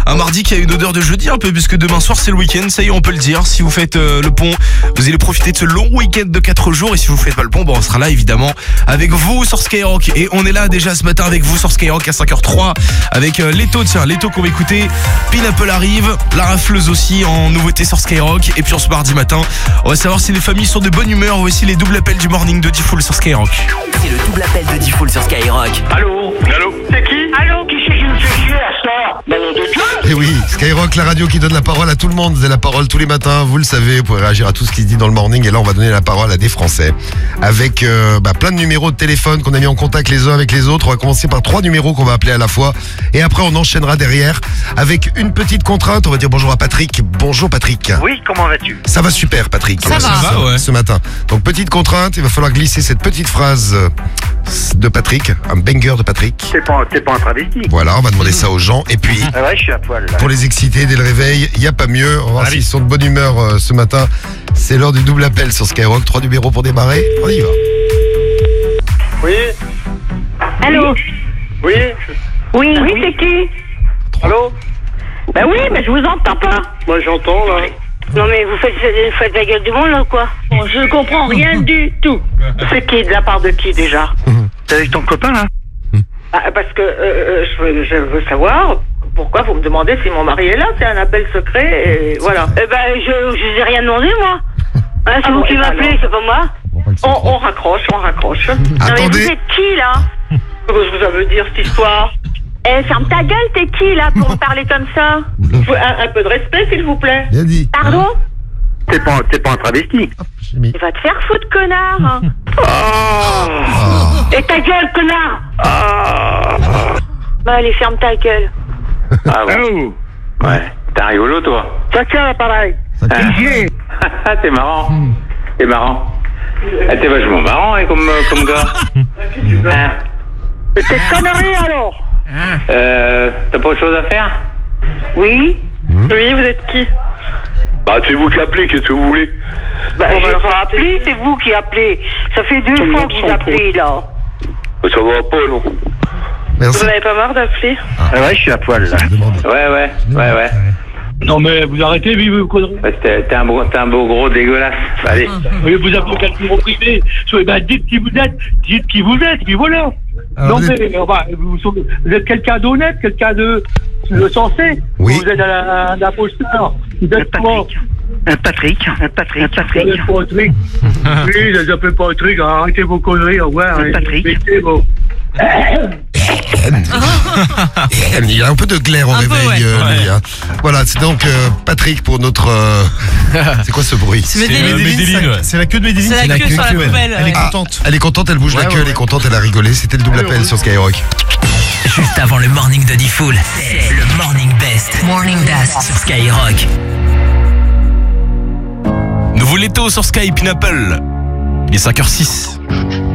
Un mardi qui a une odeur de jeudi un peu, puisque demain soir c'est le week-end, ça y est on peut le dire. Si vous faites le pont, vous allez profiter de ce long week-end de 4 jours. Et si vous faites pas le pont, on sera là évidemment avec vous sur Skyrock. Et on est là déjà ce matin avec vous sur Skyrock à 5h03 avec Leto. Tiens, Leto qu'on va écouter. Pineapple arrive, la rafleuse aussi en nouveauté sur Skyrock. Et puis en ce mardi matin, on va savoir si les familles sont de bonne humeur. Voici les doubles appels du morning de Diffoul sur Skyrock. C'est le double appel de Diffoul sur Skyrock. Allô? C'est qui? Allô? Qui c'est qui me fait chier à ça? Et oui, Skyrock, la radio qui donne la parole à tout le monde. Vous avez la parole tous les matins, vous le savez, vous pouvez réagir à tout ce qui se dit dans le morning. Et là, on va donner la parole à des Français avec plein de numéros de téléphone qu'on a mis en contact les uns avec les autres. On va commencer par 3 numéros qu'on va appeler à la fois. Et après, on enchaînera derrière avec une petite contrainte. On va dire bonjour à Patrick. Bonjour Patrick. Oui, comment vas-tu? Ça va super Patrick. Ça va, ouais. Ce matin. Donc petite contrainte, il va falloir glisser cette petite phrase de Patrick, un banger de Patrick. T'es pas un travesti? Voilà, on va demander ça aux gens. Et puis, Ah ouais, je suis à poil là. pour les exciter dès le réveil, il n'y a pas mieux. On va voir s'ils sont de bonne humeur ce matin. C'est l'heure du double appel sur Skyrock. 3 numéros pour démarrer. On y va. Oui? Allô? Oui? Oui, c'est qui? Allô? Bah oui, mais je vous entends pas. Moi j'entends là. Non mais vous faites la gueule du monde là ou quoi? Bon, je comprends rien du tout. C'est qui, de la part de qui déjà? T'es avec ton copain là? Parce que je veux savoir pourquoi vous me demandez si mon mari est là. C'est un appel secret et voilà. Eh ben je vous ai rien demandé moi. Hein, c'est vous qui m'appelez, c'est pas moi. On raccroche. Non mais vous Attendez. êtes qui là? Qu'est-ce que ça veut dire cette histoire? Eh, ferme ta gueule, t'es qui là pour me parler comme ça? Un peu de respect s'il vous plaît. Bien dit. Pardon? T'es pas un travesti? J'ai mis. Il va te faire foutre, connard. Ah. Et ta gueule, connard. Bah allez, ferme ta gueule. Ah bon? Ouais. T'es un rigolo toi? Ça tient l'appareil. T'es marrant. T'es marrant. T'es vachement marrant hein, comme gars. Hein? Mais t'es connerie alors? T'as pas autre chose à faire? Oui? Oui, vous êtes qui? Bah c'est vous qui appelez, qu'est-ce que vous voulez? Bah je vais pas appeler, c'est vous qui appelez. Ça fait 2 fois que vous appelez là. Ça va pas non? Merci. Vous n'avez pas marre d'appeler? Ah ouais, je suis à poil là. Ouais. Non mais vous arrêtez, vive vos conneries. T'es un beau gros dégueulasse. Allez. Oui, vous appelez quel numéro privé. Dites qui vous êtes, puis voilà. Alors, non vous mais vous êtes quelqu'un d'honnête, quelqu'un de sensé. Oui. Vous êtes un imposteur. Vous êtes comment? Patrick. Vous êtes pas un truc. Oui, je appelle pas un truc. Arrêtez vos conneries, au revoir. Patrick. Il y a un peu de glaire au réveil. lui, hein. Voilà, c'est donc Patrick pour notre... c'est quoi ce bruit? C'est Medellin. C'est la queue de Medellin. C'est la queue sur la poubelle. Elle est ouais. contente. Elle est contente, elle bouge la queue, elle est contente, elle a rigolé. C'était le double appel sur Skyrock. Juste avant le morning de Diffoul, c'est le Morning Best. Morning Best sur Skyrock. Nouveau Leto sur Sky Pineapple. Il est 5h06.